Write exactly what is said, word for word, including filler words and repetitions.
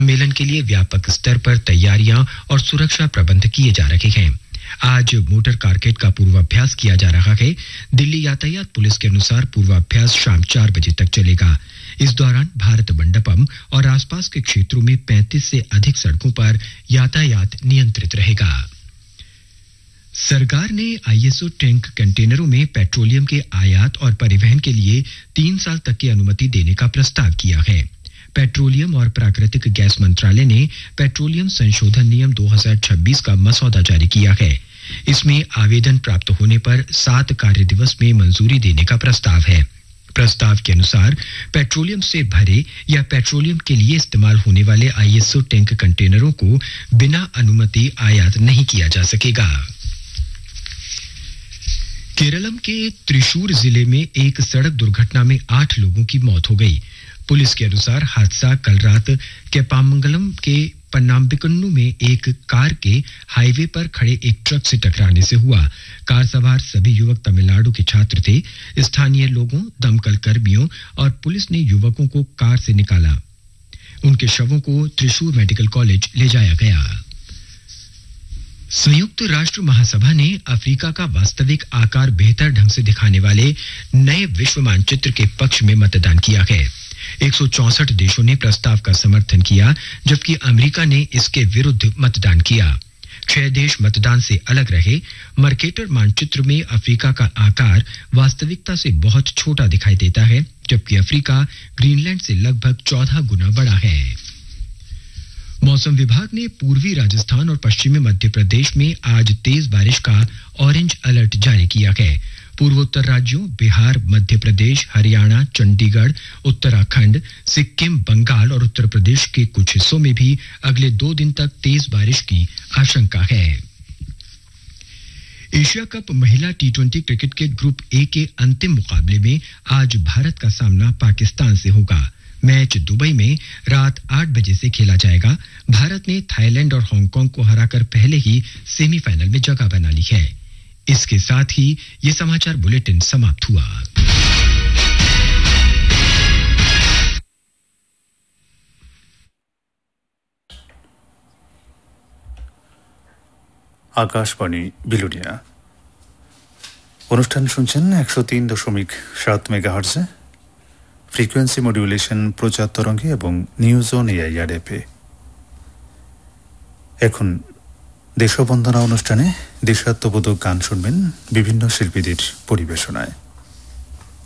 सम्मेलन के लिए व्यापक स्तर पर तैयारियां और सुरक्षा प्रबंध किए जा रहे हैं। आज मोटर कारकेड का पूर्वाभ्यास किया जा रहा है। दिल्ली यातायात पुलिस के अनुसार पूर्वाभ्यास शाम चार बजे तक चलेगा। इस दौरान भारत मंडपम और आसपास के क्षेत्रों में पैंतीस से अधिक सड़कों पर यातायात नियंत्रित रहेगा। सरकार ने आईएसओ टैंक कंटेनरों में पेट्रोलियम के आयात और परिवहन के लिए तीन साल तक की अनुमति देने का प्रस्ताव किया है। पेट्रोलियम और प्राकृतिक गैस मंत्रालय ने पेट्रोलियम संशोधन नियम दो हज़ार छब्बीस का मसौदा जारी किया है। इसमें आवेदन प्राप्त होने पर सात कार्य दिवस में मंजूरी देने का प्रस्ताव है। प्रस्ताव के अनुसार पेट्रोलियम से भरे या पेट्रोलियम के लिए इस्तेमाल होने वाले आईएसओ टैंक कंटेनरों को बिना अनुमति आयात नहीं किया जा सकेगा। केरलम के त्रिशूर जिले में एक सड़क दुर्घटना में आठ लोगों की मौत हो गई। पुलिस के अनुसार हादसा कल रात केपामंगलम के पन्नाम्बिकन्नू में एक कार के हाईवे पर खड़े एक ट्रक से टकराने से हुआ। कार सवार सभी युवक तमिलनाडु के छात्र थे। स्थानीय लोगों, दमकल कर्मियों और पुलिस ने युवकों को कार से निकाला। उनके शवों को त्रिशूर मेडिकल कॉलेज ले जाया गया। संयुक्त राष्ट्र महासभा ने अफ्रीका का वास्तविक आकार बेहतर ढंग से दिखाने वाले नए विश्व मानचित्र के पक्ष में मतदान किया है। एक सौ चौसठ देशों ने प्रस्ताव का समर्थन किया, जबकि अमेरिका ने इसके विरुद्ध मतदान किया। छह देश मतदान से अलग रहे। मर्केटर मानचित्र में अफ्रीका का आकार वास्तविकता से बहुत छोटा दिखाई देता है, जबकि अफ्रीका ग्रीनलैंड से लगभग चौदह गुना बड़ा है। मौसम विभाग ने पूर्वी राजस्थान और पश्चिमी मध्य प्रदेश में आज तेज बारिश का ऑरेंज अलर्ट जारी किया है। पूर्वोत्तर राज्यों बिहार, मध्य प्रदेश, हरियाणा, चंडीगढ़, उत्तराखंड, सिक्किम, बंगाल और उत्तर प्रदेश के कुछ हिस्सों में भी अगले दो दिन तक तेज बारिश की आशंका है। एशिया कप महिला टी ट्वेंटी क्रिकेट के ग्रुप ए के अंतिम मुकाबले में आज भारत का सामना पाकिस्तान से होगा। मैच दुबई में रात आठ बजे से खेला जाएगा। भारत ने थाईलैंड और हांगकांग को हराकर पहले ही सेमीफाइनल में जगह बना ली है। इसके साथ ही ये समाचार बुलेटिन समाप्त हुआ। आकाशवाणी बिलुनिया অনুষ্ঠান শুনছেন একশো তিন দশমিক সাত মেগাহার্টজে ফ্রিকোয়েন্সি মডুলেশন প্রচার তরঙ্গে এবং নিউজ অন এআইআর অ্যাপে। এখন দেশবন্দনা অনুষ্ঠানে দেশাত্মবোধক গান শুনবেন বিভিন্ন শিল্পীদের পরিবেশনায়।